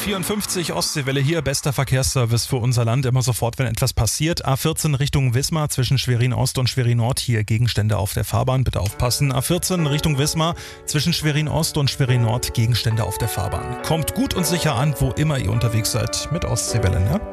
A54 Ostseewelle hier, bester Verkehrsservice für unser Land, immer sofort, wenn etwas passiert. A14 Richtung Wismar zwischen Schwerin Ost und Schwerin Nord, hier Gegenstände auf der Fahrbahn, bitte aufpassen. A14 Richtung Wismar zwischen Schwerin Ost und Schwerin Nord, Gegenstände auf der Fahrbahn. Kommt gut und sicher an, wo immer ihr unterwegs seid mit Ostseewelle, ne?